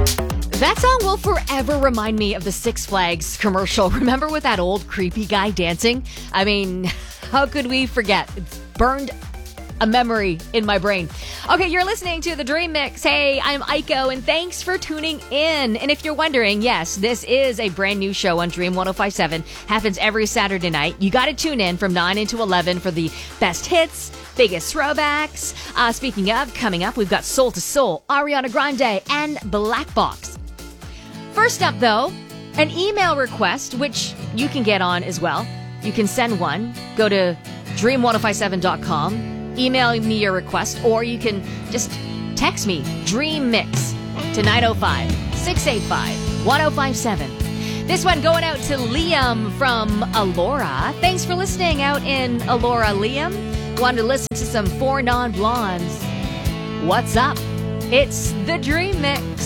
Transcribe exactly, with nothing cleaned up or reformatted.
That song will forever remind me of the Six Flags commercial. Remember with that old creepy guy dancing? I mean, how could we forget? It's burned a memory in my brain. Okay, you're listening to The Dream Mix. Hey, I'm Aiko, and thanks for tuning in. And if you're wondering, yes, this is a brand new show on Dream one oh five point seven. Happens every Saturday night. You got to tune in from nine until eleven for the best hits, biggest throwbacks. Uh, speaking of, coming up, we've got Soul to Soul, Ariana Grande, and Black Box. First up, though, an email request, which you can get on as well. You can send one. Go to dream one oh five seven dot com. Email me your request, or you can just text me, Dream Mix, to nine oh five, six eight five, one oh five seven. This one going out to Liam from Alora. Thanks for listening out in Alora, Liam. Wanted to listen to some Four Non Blondes. What's up? It's The Dream Mix.